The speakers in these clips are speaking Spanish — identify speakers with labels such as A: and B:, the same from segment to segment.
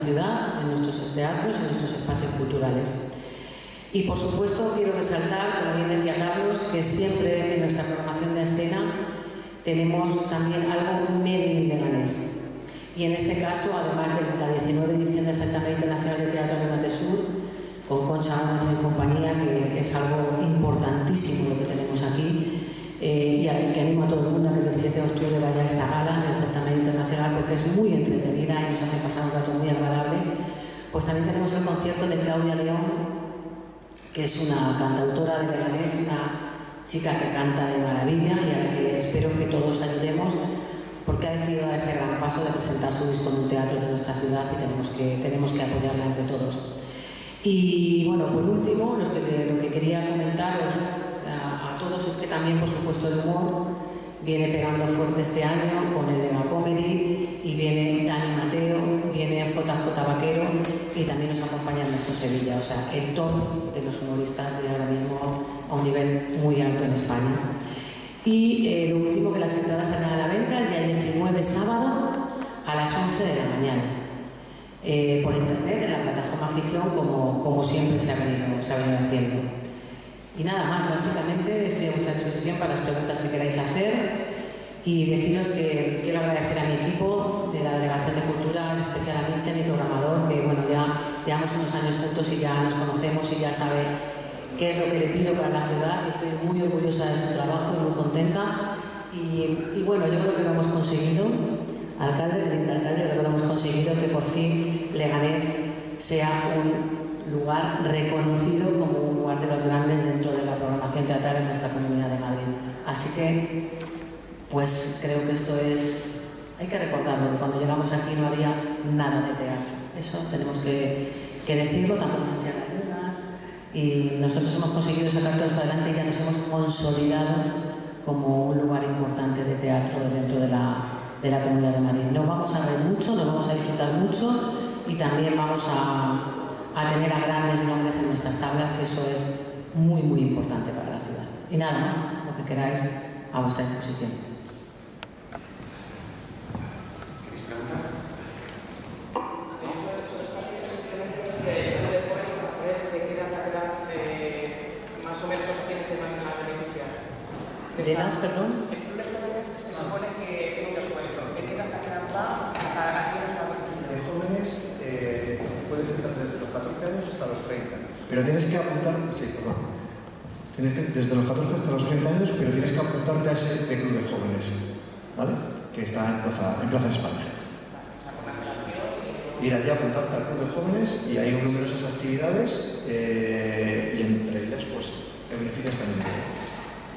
A: ciudad, en nuestros teatros, en nuestros espacios culturales. Y por supuesto quiero resaltar, como bien decía Carlos, que siempre en nuestra programación de escena tenemos también algo made in Leganés. Y en este caso, además de la 19 edición del Certamen Internacional de Teatro de Matesur, con Concha Gómez y compañía, que es algo importantísimo lo que tenemos aquí, y que animo a todo el mundo a que el 17 de octubre vaya a esta gala del Certamen Internacional, porque es muy entretenida y nos hace pasar un rato muy agradable. Pues también tenemos el concierto de Claudia León, que es una cantautora de Leganés, una chica que canta de maravilla y a la que espero que todos ayudemos, porque ha decidido dar este gran paso de presentar su disco en un teatro de nuestra ciudad y tenemos que apoyarla entre todos. Y bueno, por último, lo que quería comentaros a todos es que también, por supuesto, el humor viene pegando fuerte este año con el Lega Comedy, y viene Dani Mateo, viene JJ Vaquero y también nos acompaña Ernesto Sevilla, o sea, el top de los humoristas de ahora mismo a un nivel muy alto en España. Y lo último, que las entradas salen a la venta el día 19, sábado, a las 11 de la mañana. Por internet, en la plataforma Gijón, como siempre se ha venido haciendo. Y nada más, básicamente estoy a vuestra disposición para las preguntas que queráis hacer, y deciros que quiero agradecer a mi equipo de la Delegación de Cultura, en especial a Michel, mi programador, que bueno, ya llevamos unos años juntos y ya nos conocemos y ya sabe qué es lo que le pido para la ciudad, y estoy muy orgullosa de su trabajo y muy contenta. Y bueno, yo creo que lo hemos conseguido. Alcalde, teniente alcalde, creo que lo hemos conseguido, que por fin Leganés sea un lugar reconocido como un lugar de los grandes dentro de la programación teatral en nuestra Comunidad de Madrid. Así que, pues creo que esto hay que recordarlo, que cuando llegamos aquí no había nada de teatro. Eso tenemos que decirlo, tampoco existían ayudas, y nosotros hemos conseguido sacar todo esto adelante y ya nos hemos consolidado como un lugar importante de teatro dentro de la Comunidad de Madrid. Nos vamos a ver mucho, nos vamos a disfrutar mucho, y también vamos a tener a grandes nombres en nuestras tablas, que eso es muy, muy importante para la ciudad. Y nada más, lo que queráis, a vuestra disposición.
B: ¿Queréis preguntar? Más o menos a quiénes se van a beneficiar.
A: ¿De las, perdón?
B: Se supone que tiene un presupuesto. ¿De qué edad va a quiénes va a beneficiar?
C: De jóvenes puedes entrar desde los 14 años hasta los 30. Pero tienes que apuntar, desde los 14 hasta los 30 años, pero tienes que apuntarte a ese club de jóvenes, ¿vale? Que está en Plaza España. Ir allí a apuntarte al club de jóvenes, y hay numerosas actividades, y entre ellas, pues, te beneficias también de esto.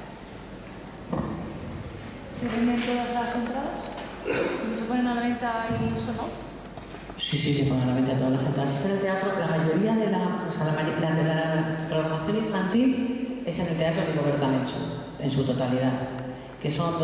D: ¿Se venden todas las entradas? ¿Se ponen a la venta y eso no?
A: Sí, se ponen a la venta todas las entradas. Es en el teatro, la mayoría de la programación infantil es en el Teatro Rigoberta Menchú, en su totalidad, que son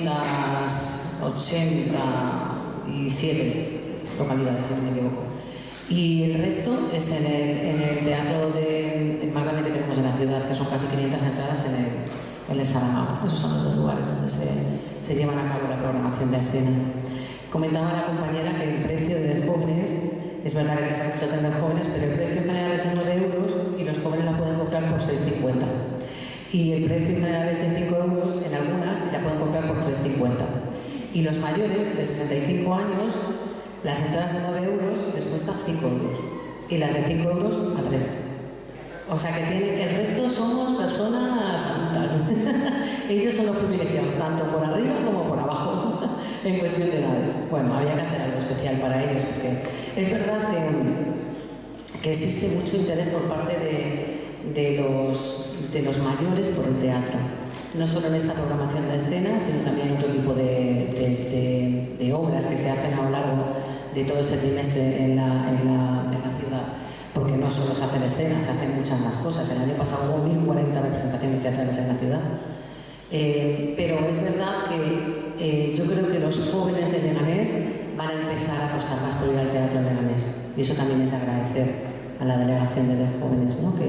A: 287 localidades, si no me equivoco. Y el resto es en el teatro el más grande que tenemos en la ciudad, que son casi 500 entradas en el Saramago. Esos son los dos lugares donde se llevan a cabo la programación de escena. Comentaba la compañera que el precio de jóvenes, es verdad que se ha tener jóvenes, pero el precio general es de 9 euros y los jóvenes la pueden comprar por 6,50. Y el precio general es de 5 euros en algunas, y la pueden comprar por 3,50. Y los mayores de 65 años, las entradas de 9 euros les cuestan 5 euros. Y las de 5 euros a 3. O sea que el resto somos personas adultas. Ellos son los privilegiados, tanto por arriba como por abajo, en cuestión de edades. Bueno, había que hacer algo especial para ellos, porque es verdad que existe mucho interés por parte de los mayores por el teatro. No solo en esta programación de escena, sino también en otro tipo de obras que se hacen a lo largo de todo este trimestre en la ciudad. Porque no solo se hacen escenas, se hacen muchas más cosas. El año pasado hubo 1040 representaciones teatrales en la ciudad. Pero es verdad que yo creo que los jóvenes de Leganés van a empezar a apostar más por ir al teatro de Leganés. Y eso también es de agradecer a la Delegación de Jóvenes, ¿no?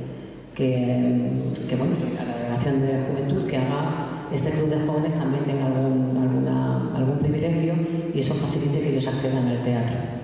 A: Bueno, a la Delegación de Juventud, que haga este club de jóvenes también tenga algún privilegio, y eso facilite que ellos accedan al teatro.